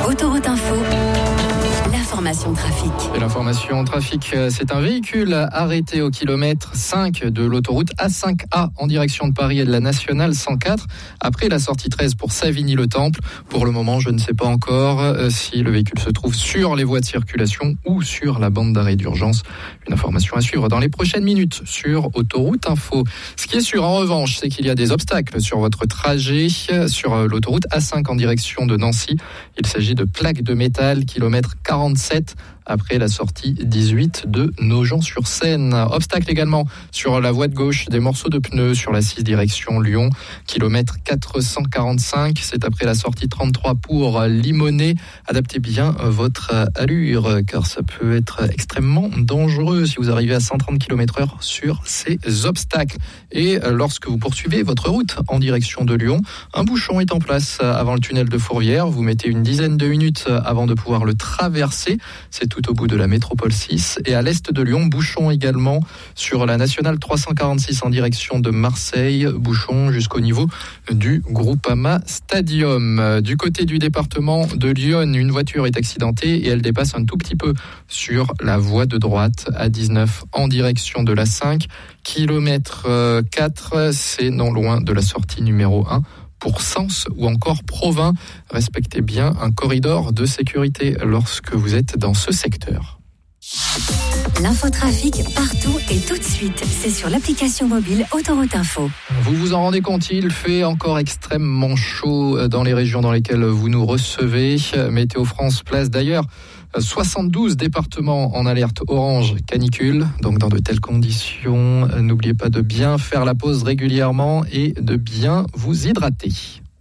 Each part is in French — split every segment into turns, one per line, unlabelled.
Autoroute Info, l'information trafic.
Et l'information trafic, c'est un véhicule arrêté au kilomètre 5 de l'autoroute A5A en direction de Paris et de la Nationale 104 après la sortie 13 pour Savigny-le-Temple. Pour le moment, je ne sais pas encore si le véhicule se trouve sur les voies de circulation ou sur la bande d'arrêt d'urgence. Une information à suivre dans les prochaines minutes sur Autoroute Info. Ce qui est sûr en revanche, c'est qu'il y a des obstacles sur votre trajet sur l'autoroute A5 en direction de Nancy. Il s'agit de plaques de métal, kilomètre 47 après la sortie 18 de Nogent-sur-Seine. Obstacle également sur la voie de gauche, des morceaux de pneus sur la 6 direction Lyon, kilomètre 445. C'est après la sortie 33 pour Limonest. Adaptez bien votre allure car ça peut être extrêmement dangereux si vous arrivez à 130 km/h sur ces obstacles. Et lorsque vous poursuivez votre route en direction de Lyon, un bouchon est en place avant le tunnel de Fourvière. Vous mettez une dizaine de minutes avant de pouvoir le traverser. C'est tout au bout de la métropole 6. Et à l'est de Lyon, bouchon également sur la nationale 346 en direction de Marseille. Bouchon jusqu'au niveau du Groupama Stadium. Du côté du département de Lyon, une voiture est accidentée et elle dépasse un tout petit peu sur la voie de droite à 19 en direction de la 5. Kilomètre 4, c'est non loin de la sortie numéro 1. Pour Sens ou encore Provins, respectez bien un corridor de sécurité lorsque vous êtes dans ce secteur.
L'infotrafic partout et tout de suite, c'est sur l'application mobile Autoroute Info.
Vous vous en rendez compte, il fait encore extrêmement chaud dans les régions dans lesquelles vous nous recevez. Météo France place d'ailleurs 72 départements en alerte orange canicule. Donc dans de telles conditions, n'oubliez pas de bien faire la pause régulièrement et de bien vous hydrater.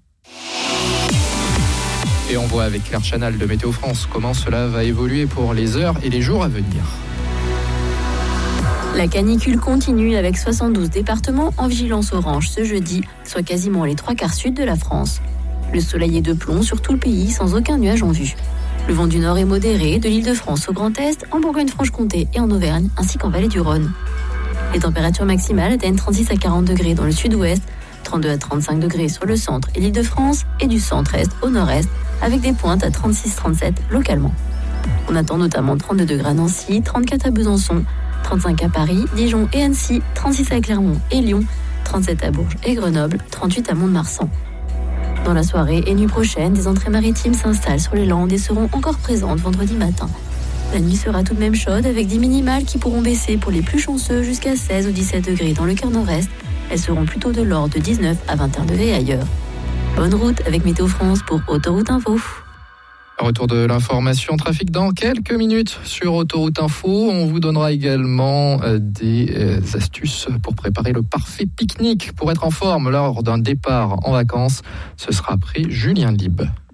Et on voit avec Claire Chanal de Météo France comment cela va évoluer pour les heures et les jours à venir.
La canicule continue avec 72 départements en vigilance orange ce jeudi, soit quasiment les 3/4 sud de la France. Le soleil est de plomb sur tout le pays sans aucun nuage en vue. Le vent du nord est modéré de l'Île-de-France au Grand Est, en Bourgogne-Franche-Comté et en Auvergne, ainsi qu'en vallée du Rhône. Les températures maximales atteignent 36 à 40 degrés dans le sud-ouest, 32 à 35 degrés sur le centre et l'Île-de-France et du centre-est au nord-est, avec des pointes à 36-37 localement. On attend notamment 32 degrés à Nancy, 34 à Besançon, 35 à Paris, Dijon et Annecy, 36 à Clermont et Lyon, 37 à Bourges et Grenoble, 38 à Mont-de-Marsan. Dans la soirée et nuit prochaine, des entrées maritimes s'installent sur les Landes et seront encore présentes vendredi matin. La nuit sera tout de même chaude avec des minimales qui pourront baisser pour les plus chanceux jusqu'à 16 ou 17 degrés dans le cœur nord-est. Elles seront plutôt de l'ordre de 19 à 21 degrés ailleurs. Bonne route avec Météo France pour Autoroute Info.
Retour de l'information trafic dans quelques minutes sur Autoroute Info. On vous donnera également des astuces pour préparer le parfait pique-nique pour être en forme lors d'un départ en vacances. Ce sera après Julien Lieb.